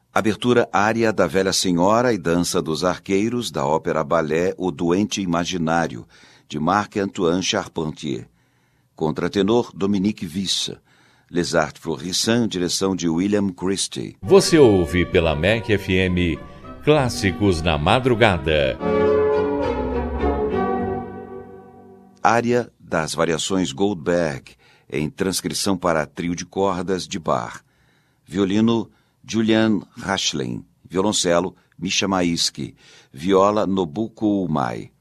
Abertura área da Velha Senhora e Dança dos Arqueiros, da ópera balé O Doente Imaginário, de Marc-Antoine Charpentier. Contratenor Dominique Visse. Les Arts Florissants, direção de William Christie. Você ouve pela MEC FM Clássicos na Madrugada. Área das variações Goldberg, em transcrição para trio de cordas de Bach. Violino Julian Rachlein. Violoncelo Misha Maisky. Viola Nobuko Umai.